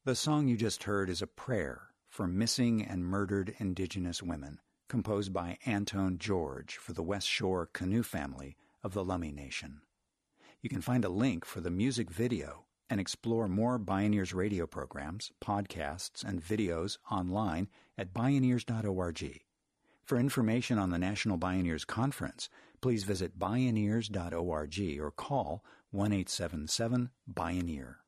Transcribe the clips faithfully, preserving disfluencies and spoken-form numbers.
The song you just heard is a prayer for missing and murdered Indigenous women, composed by Antone George for the West Shore Canoe family of the Lummi Nation. You can find a link for the music video and explore more Bioneers radio programs, podcasts, and videos online at bioneers dot org. For information on the National Bioneers Conference, please visit bioneers dot org or call one eight seven seven Bioneer.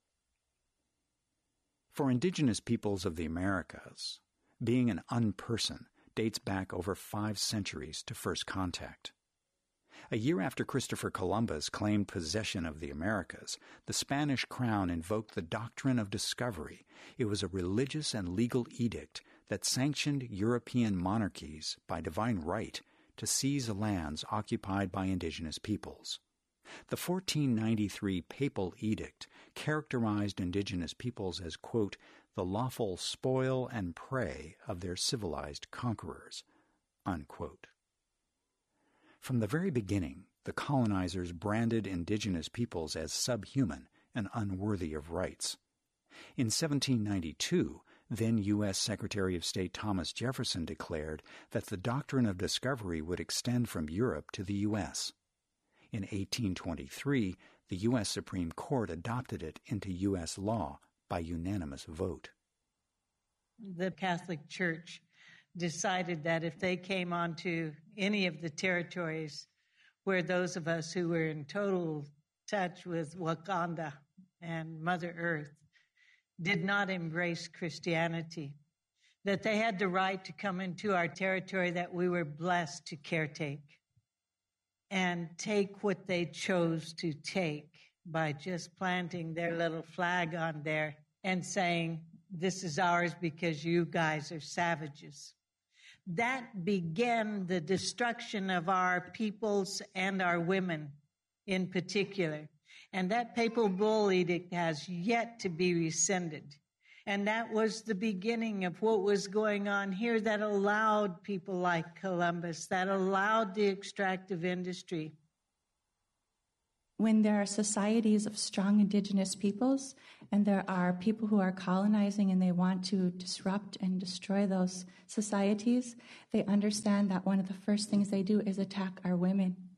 For Indigenous peoples of the Americas, being an unperson dates back over five centuries to first contact. A year after Christopher Columbus claimed possession of the Americas, the Spanish crown invoked the doctrine of discovery. It was a religious and legal edict that sanctioned European monarchies by divine right to seize lands occupied by indigenous peoples. The fourteen ninety-three Papal Edict characterized indigenous peoples as, quote, the lawful spoil and prey of their civilized conquerors, unquote. From the very beginning, the colonizers branded indigenous peoples as subhuman and unworthy of rights. In seventeen ninety-two, then U S Secretary of State Thomas Jefferson declared that the doctrine of discovery would extend from Europe to the U S In eighteen twenty-three, the U S Supreme Court adopted it into U S law by unanimous vote. The Catholic Church decided that if they came onto any of the territories where those of us who were in total touch with Wakanda and Mother Earth did not embrace Christianity, that they had the right to come into our territory that we were blessed to caretake and take what they chose to take by just planting their little flag on there and saying, this is ours because you guys are savages. That began the destruction of our peoples and our women in particular. And that papal bull edict has yet to be rescinded. And that was the beginning of what was going on here that allowed people like Columbus, that allowed the extractive industry. When there are societies of strong indigenous peoples and there are people who are colonizing and they want to disrupt and destroy those societies, they understand that one of the first things they do is attack our women.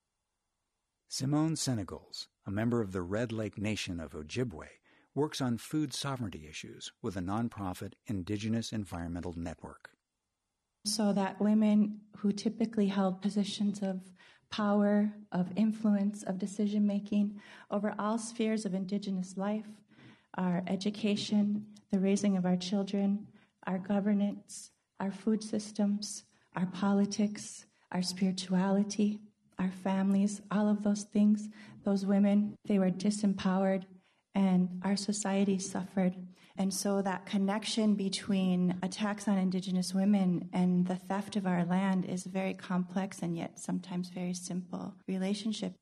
Simone Senegals, a member of the Red Lake Nation of Ojibwe, works on food sovereignty issues with a nonprofit Indigenous Environmental Network. So that women who typically held positions of power, of influence, of decision-making over all spheres of Indigenous life, our education, the raising of our children, our governance, our food systems, our politics, our spirituality, our families, all of those things, those women, they were disempowered and our society suffered. And so that connection between attacks on Indigenous women and the theft of our land is a very complex and yet sometimes very simple relationship.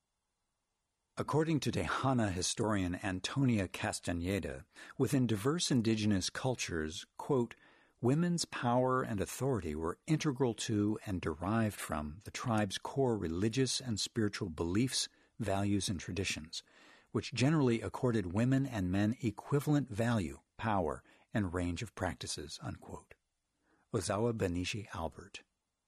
According to Tejana historian Antonia Castañeda, within diverse Indigenous cultures, quote, women's power and authority were integral to and derived from the tribe's core religious and spiritual beliefs, values, and traditions, which generally accorded women and men equivalent value, power, and range of practices, unquote. Ozawa Benishi Albert.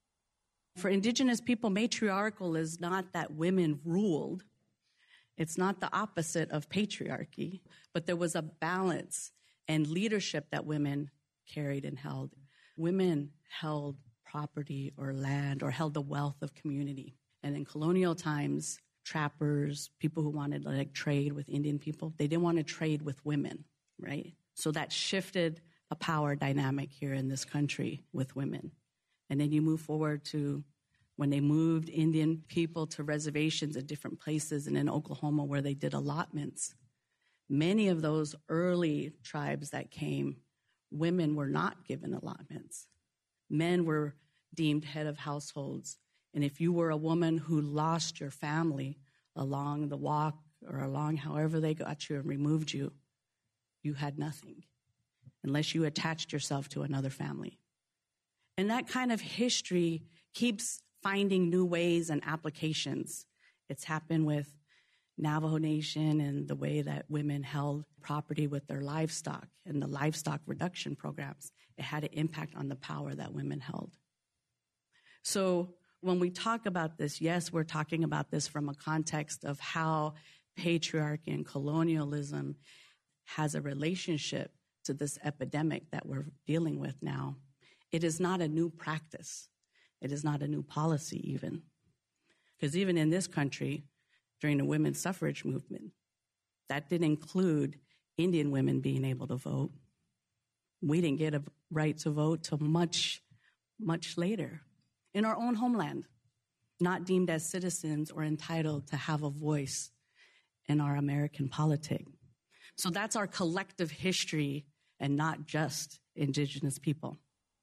For Indigenous people, matriarchal is not that women ruled. It's not the opposite of patriarchy, but there was a balance and leadership that women carried and held. Women held property or land or held the wealth of community. And in colonial times, trappers, people who wanted to like trade with Indian people, they didn't want to trade with women, right? So that shifted a power dynamic here in this country with women. And then you move forward to when they moved Indian people to reservations at different places, and in Oklahoma where they did allotments. Many of those early tribes that came, women were not given allotments. Men were deemed head of households. And if you were a woman who lost your family along the walk or along however they got you and removed you, you had nothing unless you attached yourself to another family. And that kind of history keeps finding new ways and applications. It's happened with Navajo Nation and the way that women held property with their livestock and the livestock reduction programs, it had an impact on the power that women held. So when we talk about this, yes, we're talking about this from a context of how patriarchy and colonialism has a relationship to this epidemic that we're dealing with now. It is not a new practice. It is not a new policy even. Because even in this country, during the women's suffrage movement, that didn't include Indian women being able to vote. We didn't get a right to vote till much, much later in our own homeland, not deemed as citizens or entitled to have a voice in our American politics. So that's our collective history and not just Indigenous people.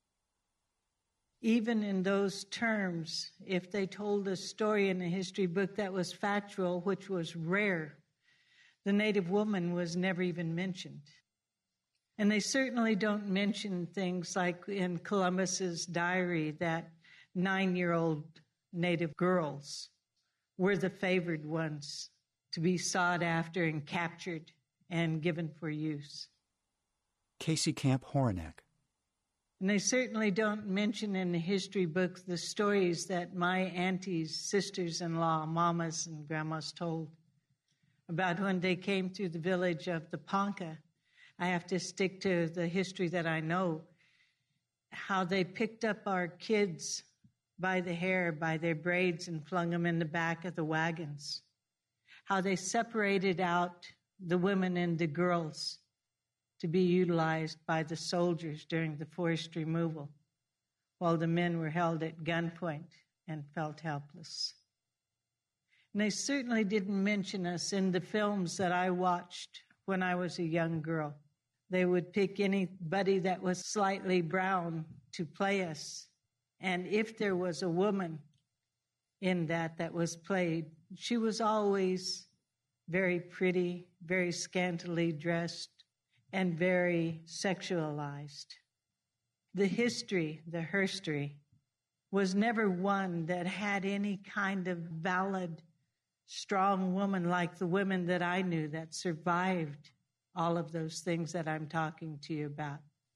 Even in those terms, if they told a story in a history book that was factual, which was rare, the Native woman was never even mentioned. And they certainly don't mention things like in Columbus's diary that nine-year-old Native girls were the favored ones to be sought after and captured and given for use. Casey Camp Horinek. And they certainly don't mention in the history books the stories that my aunties, sisters-in-law, mamas, and grandmas told about when they came through the village of the Ponca. I have to stick to the history that I know, how they picked up our kids by the hair, by their braids, and flung them in the back of the wagons, how they separated out the women and the girls to be utilized by the soldiers during the forced removal, while the men were held at gunpoint and felt helpless. And they certainly didn't mention us in the films that I watched when I was a young girl. They would pick anybody that was slightly brown to play us. And if there was a woman in that that was played, she was always very pretty, very scantily dressed, and very sexualized. The history, the herstory, was never one that had any kind of valid, strong woman like the women that I knew that survived all of those things that I'm talking to you about.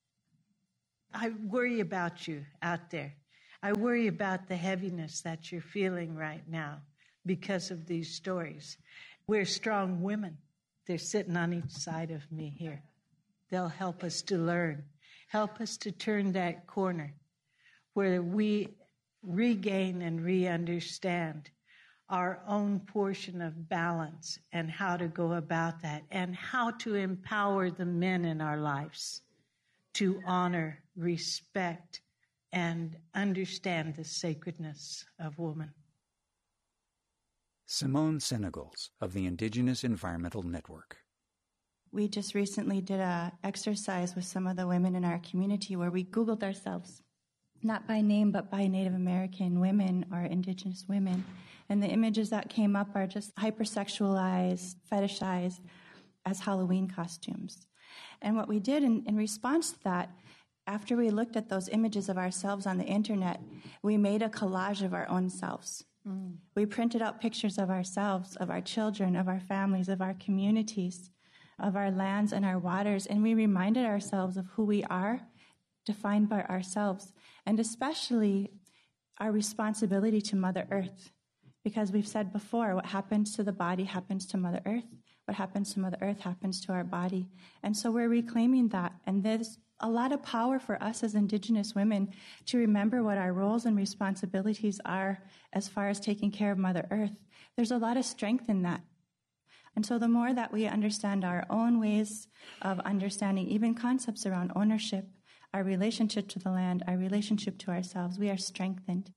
I worry about you out there. I worry about the heaviness that you're feeling right now because of these stories. We're strong women. They're sitting on each side of me here. They'll help us to learn, help us to turn that corner where we regain and re-understand our own portion of balance and how to go about that and how to empower the men in our lives to honor, respect, and understand the sacredness of woman. Simone Senegals of the Indigenous Environmental Network. We just recently did an exercise with some of the women in our community where we Googled ourselves, not by name, but by Native American women or Indigenous women. And the images that came up are just hypersexualized, fetishized as Halloween costumes. And what we did in, in response to that, after we looked at those images of ourselves on the internet, we made a collage of our own selves. Mm. We printed out pictures of ourselves, of our children, of our families, of our communities, of our lands and our waters, and we reminded ourselves of who we are, defined by ourselves, and especially our responsibility to Mother Earth. Because we've said before, what happens to the body happens to Mother Earth. What happens to Mother Earth happens to our body. And so we're reclaiming that. And there's a lot of power for us as Indigenous women to remember what our roles and responsibilities are as far as taking care of Mother Earth. There's a lot of strength in that. And so the more that we understand our own ways of understanding even concepts around ownership, our relationship to the land, our relationship to ourselves, we are strengthened.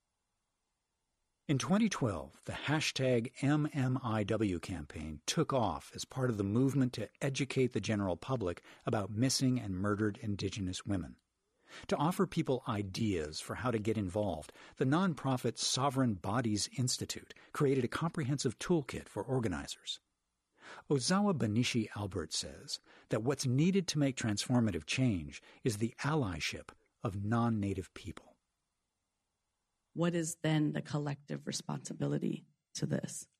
In twenty twelve, the hashtag M M I W campaign took off as part of the movement to educate the general public about missing and murdered Indigenous women. To offer people ideas for how to get involved, the nonprofit Sovereign Bodies Institute created a comprehensive toolkit for organizers. Ozawa Banishi Albert says that what's needed to make transformative change is the allyship of non-Native people. What is then the collective responsibility to this?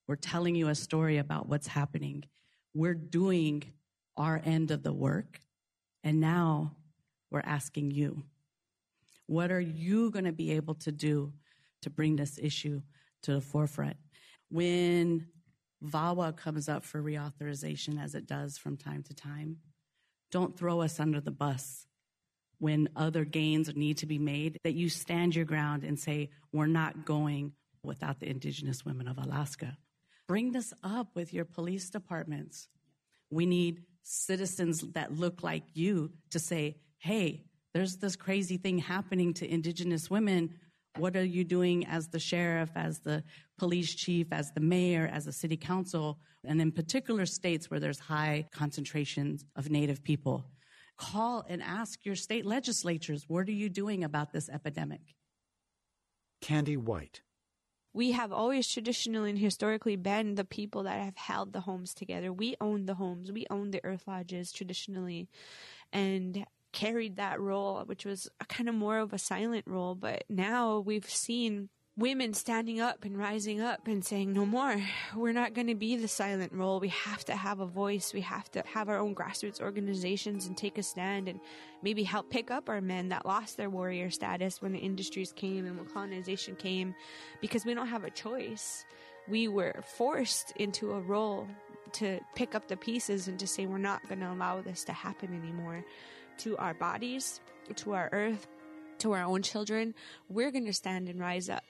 We're telling you a story about what's happening. We're doing our end of the work. And now we're asking you, what are you going to be able to do to bring this issue to the forefront? When V A W A comes up for reauthorization, as it does from time to time, don't throw us under the bus. When other gains need to be made, that you stand your ground and say, we're not going without the Indigenous women of Alaska. Bring this up with your police departments. We need citizens that look like you to say, hey, there's this crazy thing happening to Indigenous women. What are you doing as the sheriff, as the police chief, as the mayor, as the city council, and in particular states where there's high concentrations of Native people? Call and ask your state legislatures, what are you doing about this epidemic? Candy White. We have always traditionally and historically been the people that have held the homes together. We own the homes. We own the earth lodges traditionally and carried that role, which was a kind of more of a silent role. But now we've seen women standing up and rising up and saying, no more. We're not going to be the silent role. We have to have a voice. We have to have our own grassroots organizations and take a stand and maybe help pick up our men that lost their warrior status when the industries came and when colonization came, because we don't have a choice. We were forced into a role to pick up the pieces and to say, we're not going to allow this to happen anymore to our bodies, to our earth, to our own children. We're going to stand and rise up.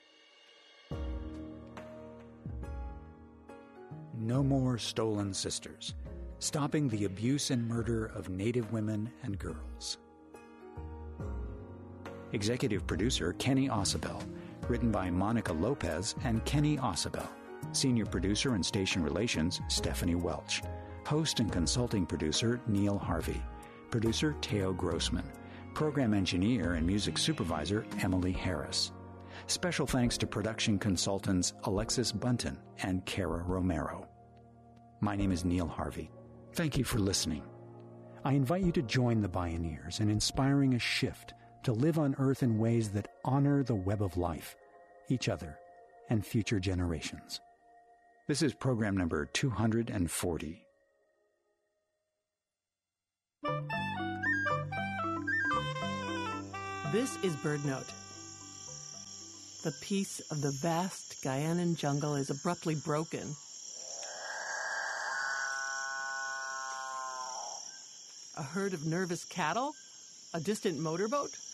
No More Stolen Sisters, stopping the abuse and murder of Native women and girls. Executive producer Kenny Ausubel, written by Monica Lopez and Kenny Ausubel. Senior producer and station relations Stephanie Welch. Host and consulting producer Neil Harvey. Producer Teo Grossman. Program engineer and music supervisor Emily Harris. Special thanks to production consultants Alexis Bunton and Kara Romero. My name is Neil Harvey. Thank you for listening. I invite you to join the Bioneers in inspiring a shift to live on Earth in ways that honor the web of life, each other, and future generations. This is program number two hundred forty. This is BirdNote. The peace of the vast Guyanan jungle is abruptly broken. A herd of nervous cattle? A distant motorboat?